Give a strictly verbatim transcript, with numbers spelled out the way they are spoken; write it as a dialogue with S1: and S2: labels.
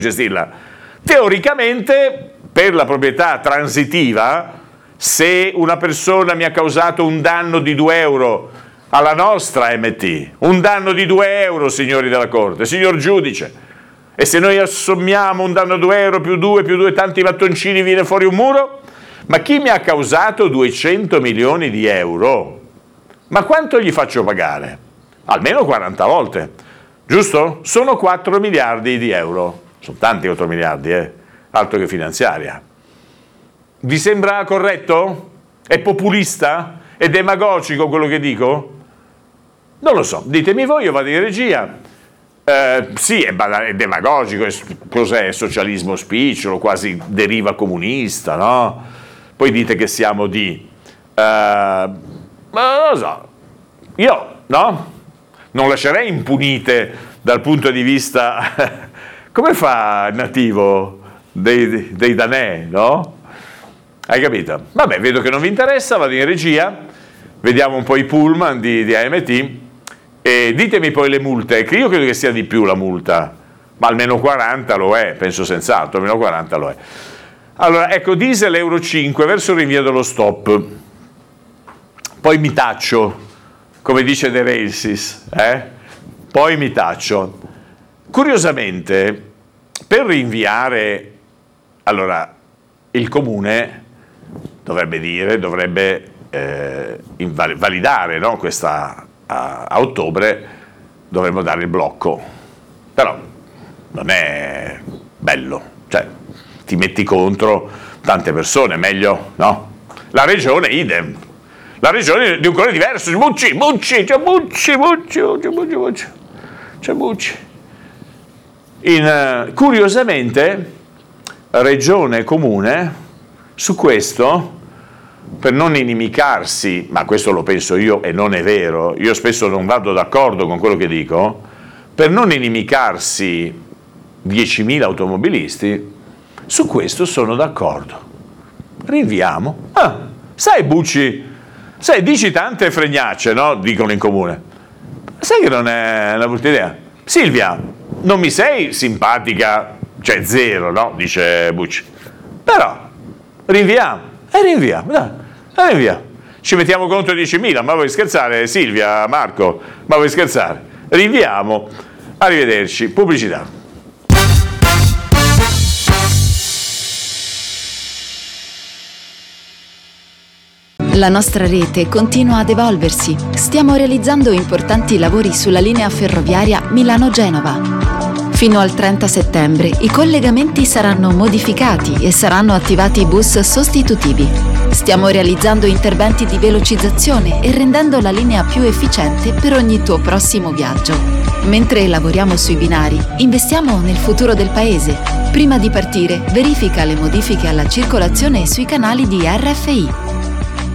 S1: gestirla. Teoricamente, per la proprietà transitiva, se una persona mi ha causato un danno di due euro alla nostra M T, un danno di due euro, signori della Corte, signor giudice, e se noi assommiamo un danno di due euro più due più due tanti mattoncini viene fuori un muro? Ma chi mi ha causato duecento milioni di euro, ma quanto gli faccio pagare? Almeno quaranta volte, giusto? Sono quattro miliardi di euro, sono tanti quattro miliardi, eh? Altro che finanziaria. Vi sembra corretto? È populista? È demagogico quello che dico? Non lo so, ditemi voi, io vado in regia. Eh, sì, è, è demagogico, è, cos'è? Socialismo spicciolo, quasi deriva comunista, no? Poi dite che siamo di... Uh, ma non lo so, io, no? Non lascerei impunite dal punto di vista... come fa il nativo dei, dei Danè, no? Hai capito? Vabbè, vedo che non vi interessa, vado in regia, vediamo un po' i pullman di, di A M T e ditemi poi le multe, che io credo che sia di più la multa, ma almeno quaranta lo è, penso senz'altro, almeno quaranta lo è. Allora, ecco, diesel euro cinque verso il rinvio dello stop, poi mi taccio, come dice De Rensis, eh? Poi mi taccio. Curiosamente, per rinviare, allora, il comune dovrebbe dire, dovrebbe eh, inval- validare, no? Questa a, a ottobre dovremmo dare il blocco, però non è bello, cioè ti metti contro tante persone, meglio, no? La regione idem, la regione di un colore diverso, Bucci, Bucci, c'è Bucci, Bucci, Bucci, Bucci, Bucci, c'è Bucci. In, uh, curiosamente, regione e comune, su questo, per non inimicarsi, ma questo lo penso io e non è vero, io spesso non vado d'accordo con quello che dico, per non inimicarsi diecimila automobilisti, su questo sono d'accordo. Rinviamo. Ah, sai Bucci, sai, dici tante fregnacce, no? Dicono in comune. Sai che non è una brutta idea? Silvia, non mi sei simpatica, cioè zero, no? Dice Bucci. Però, rinviamo, e rinviamo, dai, e rinviamo. Ci mettiamo contro diecimila, ma vuoi scherzare Silvia, Marco? Ma vuoi scherzare? Rinviamo. Arrivederci. Pubblicità.
S2: La nostra rete continua ad evolversi. Stiamo realizzando importanti lavori sulla linea ferroviaria Milano-Genova. Fino al trenta settembre i collegamenti saranno modificati e saranno attivati bus sostitutivi. Stiamo realizzando interventi di velocizzazione e rendendo la linea più efficiente per ogni tuo prossimo viaggio. Mentre lavoriamo sui binari, investiamo nel futuro del paese. Prima di partire, verifica le modifiche alla circolazione sui canali di R F I.